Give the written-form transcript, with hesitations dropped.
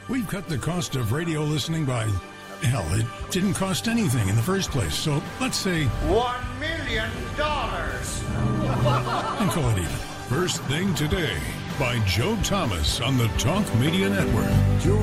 We've cut the cost of radio listening by, hell, it didn't cost anything in the first place. So let's say $1 million. And call it even. First Thing Today by Joe Thomas on the Talk Media Network.